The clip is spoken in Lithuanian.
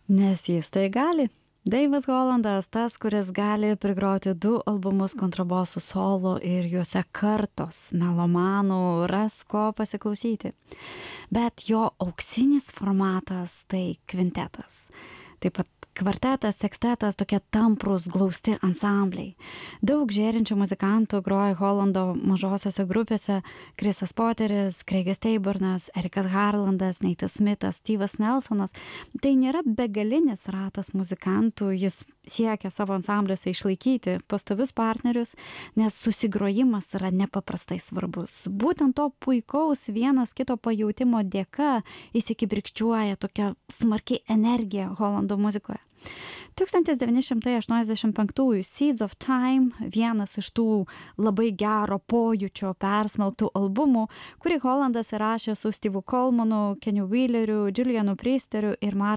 Nes jis tai gali. Daivas Holandas, tas, kuris gali prigroti 2 albumus kontrabosų solo ir juose kartos melomanų ras ko pasiklausyti. Bet jo auksinis formatas tai kvintetas. Taip pat kvartetas, sekstetas, tokie tamprūs, glausti ansambliai. Daug žėrinčių muzikantų groja Holando mažosiose grupėse: Chrisas Poteris, Creigas Tabornas, Erikas Harlandas, Neitas Smithas, Steve'as Nelsonas. Tai nėra begalinis ratas muzikantų, jis siekia savo ansambliuose išlaikyti pastovius partnerius, nes susigrojimas yra nepaprastai svarbus. Būtent to puikaus vienas kito pajautimo dėka įsikibirkščiuoja tokia smarki energija Holando muzikoje. 1985 Seeds of Time, vienas iš tų labai gero pojūčio persmelktų albumų, kurį Holandas įrašė su Steve'u Colemanu, Kenny Wheeleriu, Julianu Priesteriu ir